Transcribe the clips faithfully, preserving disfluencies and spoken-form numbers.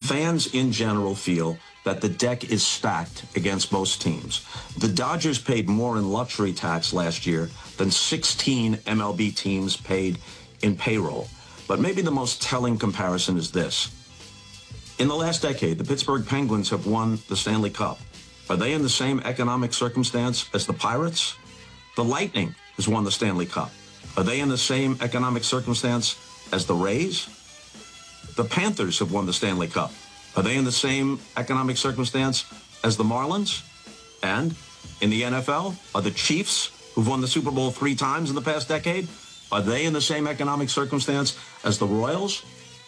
fans in general feel that the deck is stacked against most teams. The Dodgers paid more in luxury tax last year than sixteen M L B teams paid in payroll. But maybe the most telling comparison is this. In the last decade, the Pittsburgh Penguins have won the Stanley Cup. Are they in the same economic circumstance as the Pirates? The Lightning has won the Stanley Cup. Are they in the same economic circumstance as the Rays? The Panthers have won the Stanley Cup. Are they in the same economic circumstance as the Marlins? And in the N F L, are the Chiefs, who've won the Super Bowl three times in the past decade, are they in the same economic circumstance as the Royals?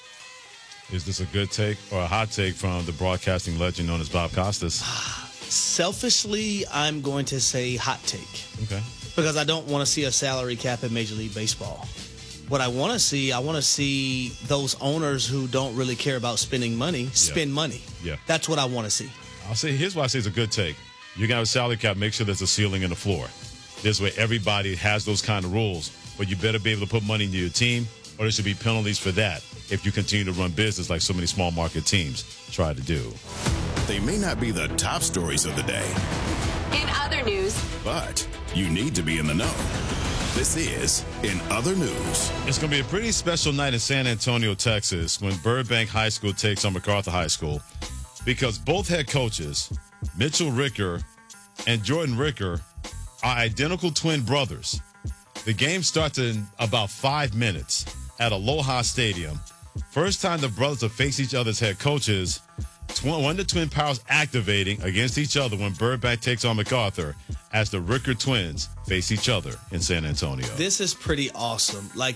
Is this a good take or a hot take from the broadcasting legend known as Bob Costas? Selfishly, I'm going to say hot take. Okay. Because I don't want to see a salary cap in Major League Baseball. What I want to see, I want to see those owners who don't really care about spending money spend yeah. money. Yeah. That's what I want to see. I'll say, here's why I say it's a good take. You're going to have a salary cap, make sure there's a ceiling and a floor. This way everybody has those kind of rules, but you better be able to put money into your team, or there should be penalties for that if you continue to run business like so many small market teams try to do. They may not be the top stories of the day. In other news. But you need to be in the know. This is In Other News. It's going to be a pretty special night in San Antonio, Texas, when Burbank High School takes on MacArthur High School, because both head coaches, Mitchell Ricker and Jordan Ricker, are identical twin brothers. The game starts in about five minutes at Aloha Stadium. First time the brothers have faced each other's head coaches. One of the twin powers activating against each other when Burbank takes on MacArthur as the Ricker twins face each other in San Antonio. This is pretty awesome. Like,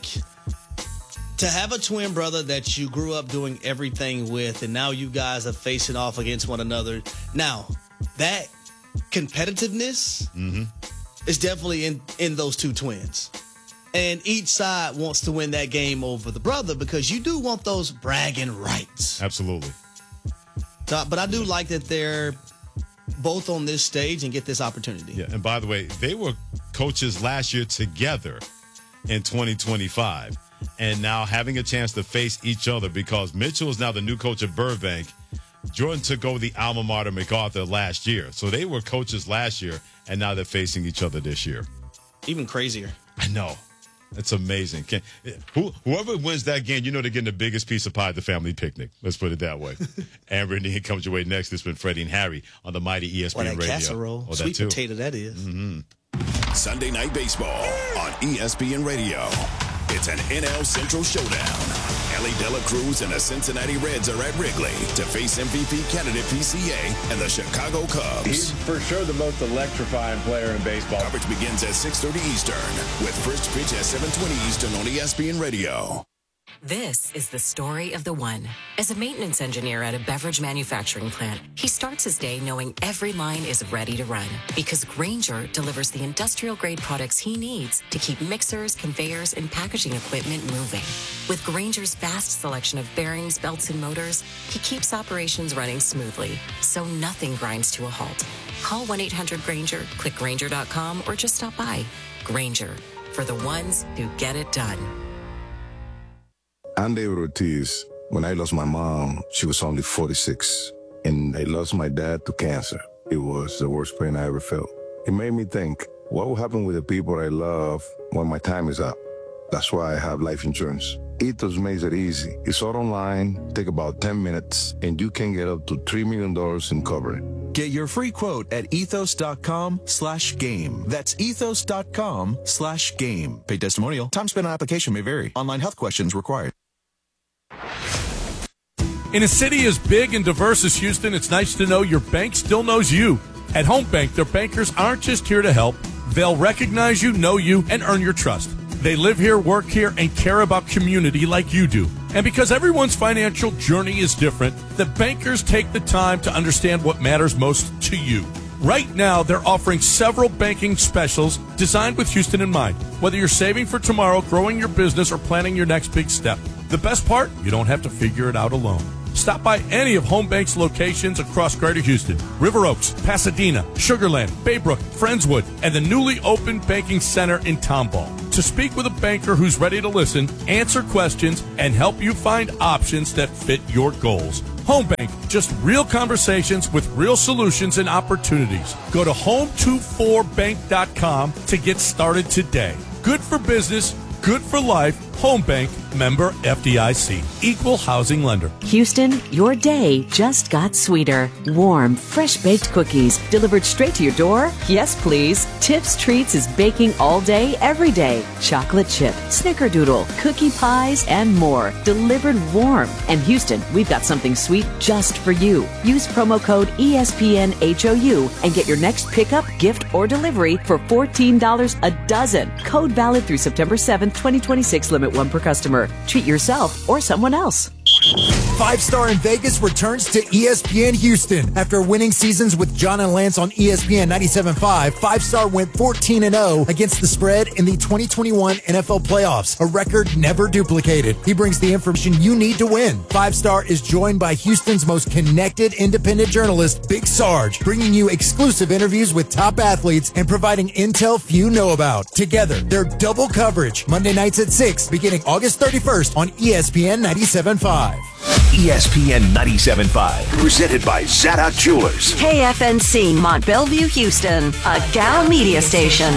to have a twin brother that you grew up doing everything with, and now you guys are facing off against one another. Now, that competitiveness mm-hmm. is definitely in, in those two twins. And each side wants to win that game over the brother because you do want those bragging rights. Absolutely. So, but I do like that they're both on this stage and get this opportunity. Yeah, and by the way, they were coaches last year together in twenty twenty-five, and now having a chance to face each other because Mitchell is now the new coach of Burbank. Jordan took over the alma mater MacArthur last year. So they were coaches last year, and now they're facing each other this year. Even crazier. I know. That's amazing. Can, who, whoever wins that game, you know they're getting the biggest piece of pie at the family picnic. Let's put it that way. Amber and Ian comes your way next. This has been Freddie and Harry on the mighty E S P N well, that Radio. Casserole. Oh, that Sweet too. potato, that is. Mm-hmm. Sunday Night Baseball on E S P N Radio. It's an N L Central showdown. Ellie De La Cruz and the Cincinnati Reds are at Wrigley to face M V P candidate P C A and the Chicago Cubs. He's for sure the most electrifying player in baseball. Coverage begins at six thirty Eastern with first pitch at seven twenty Eastern on E S P N Radio. This is the story of the one. As a maintenance engineer at a beverage manufacturing plant, he starts his day knowing every line is ready to run because Grainger delivers the industrial-grade products he needs to keep mixers, conveyors, and packaging equipment moving. With Grainger's vast selection of bearings, belts, and motors, he keeps operations running smoothly, so nothing grinds to a halt. Call one eight hundred Grainger, click Grainger dot com, or just stop by. Grainger, for the ones who get it done. I'm David Ortiz. When I lost my mom, she was only forty-six. And I lost my dad to cancer. It was the worst pain I ever felt. It made me think, what will happen with the people I love when my time is up? That's why I have life insurance. Ethos makes it easy. It's all online, take about ten minutes, and you can get up to three million dollars in coverage. Get your free quote at ethos.com slash game. That's ethos.com slash game. Paid testimonial. Time spent on application may vary. Online health questions required. In a city as big and diverse as Houston, it's nice to know your bank still knows you. At Home Bank, their bankers aren't just here to help. They'll recognize you, know you, and earn your trust. They live here, work here, and care about community like you do. And because everyone's financial journey is different, the bankers take the time to understand what matters most to you. Right now, they're offering several banking specials designed with Houston in mind. Whether you're saving for tomorrow, growing your business, or planning your next big step. The best part? You don't have to figure it out alone. Stop by any of Home Bank's locations across Greater Houston, River Oaks, Pasadena, Sugarland, Baybrook, Friendswood, and the newly opened Banking Center in Tomball. To speak with a banker who's ready to listen, answer questions, and help you find options that fit your goals. Home Bank, just real conversations with real solutions and opportunities. Go to home two four bank dot com to get started today. Good for business, good for life. Home Bank, member F D I C, equal housing lender. Houston, your day just got sweeter. Warm, fresh-baked cookies delivered straight to your door? Yes, please. Tips Treats is baking all day, every day. Chocolate chip, snickerdoodle, cookie pies, and more. Delivered warm. And Houston, we've got something sweet just for you. Use promo code E S P N H O U and get your next pickup, gift, or delivery for fourteen dollars a dozen. Code valid through September seventh, twenty twenty-six. Limit one per customer. Treat yourself or someone else. Five Star in Vegas returns to E S P N Houston. After winning seasons with John and Lance on E S P N ninety-seven point five, Five Star went fourteen and oh against the spread in the twenty twenty-one N F L playoffs, a record never duplicated. He brings the information you need to win. Five Star is joined by Houston's most connected independent journalist, Big Sarge, bringing you exclusive interviews with top athletes and providing intel few know about. Together, they're double coverage, Monday nights at six, beginning August thirty-first on E S P N ninety-seven point five. E S P N ninety-seven point five, presented by Zadok Jewelers. K F N C, Mont Bellevue, Houston, a Gal Media station.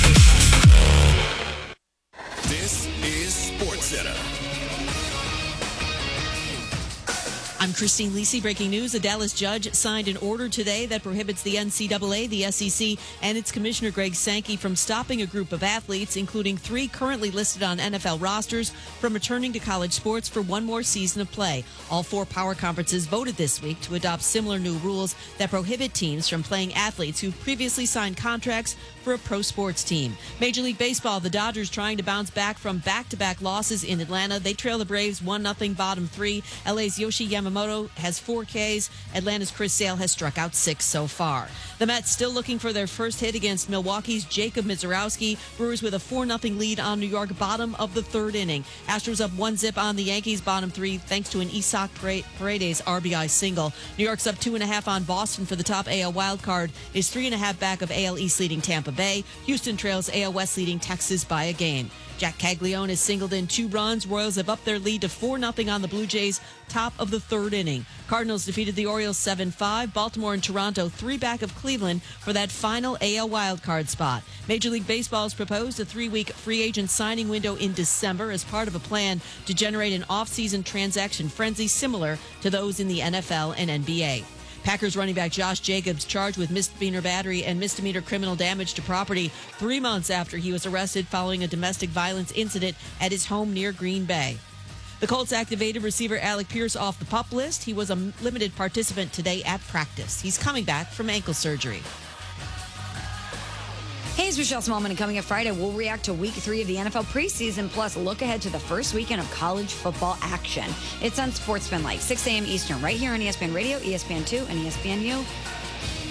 This is SportsCenter. I'm Christine Lisi. Breaking news. A Dallas judge signed an order today that prohibits the N C double A, the S E C, and its commissioner Greg Sankey from stopping a group of athletes, including three currently listed on N F L rosters, from returning to college sports for one more season of play. All four power conferences voted this week to adopt similar new rules that prohibit teams from playing athletes who previously signed contracts for a pro sports team. Major League Baseball, the Dodgers trying to bounce back from back-to-back losses in Atlanta. They trail the Braves one nothing bottom three. L A's Yoshi Yamamoto has four Ks. Atlanta's Chris Sale has struck out six so far. The Mets still looking for their first hit against Milwaukee's Jacob Mizorowski. Brewers with a four nothing lead on New York, bottom of the third inning. Astros up one zip on the Yankees, bottom three, thanks to an Isaac Paredes R B I single. New York's up two and a half on Boston for the top A L wild card, is three and a half back of A L East leading Tampa Bay. Houston trails A L West leading Texas by a game. Jack Caglione has singled in two runs. Royals have upped their lead to four nothing on the Blue Jays, top of the third inning. Cardinals defeated the Orioles seven five. Baltimore and Toronto three back of Cleveland for that final A L wildcard spot. Major League Baseball has proposed a three-week free agent signing window in December as part of a plan to generate an off-season transaction frenzy similar to those in the N F L and N B A. Packers running back Josh Jacobs charged with misdemeanor battery and misdemeanor criminal damage to property three months after he was arrested following a domestic violence incident at his home near Green Bay. The Colts activated receiver Alec Pierce off the PUP list. He was a limited participant today at practice. He's coming back from ankle surgery. Hey, it's Michelle Smallman, and coming up Friday, we'll react to week three of the N F L preseason, plus look ahead to the first weekend of college football action. It's on Sportsman Like, six a.m. Eastern, right here on E S P N Radio, E S P N two, and E S P N U.